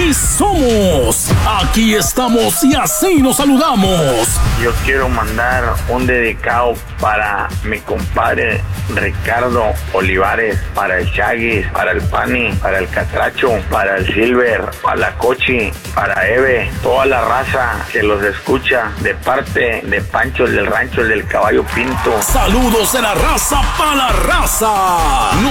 así somos, aquí estamos y así nos saludamos. Yo quiero mandar un dedicado para mi compadre Ricardo Olivares, para el Chaguis, para el Pani, para el Catracho, para el Silver, para la Cochi, para Eve, toda la raza que los escucha de parte de Pancho el del Rancho el del Caballo Pinto. Saludos de la raza para la raza.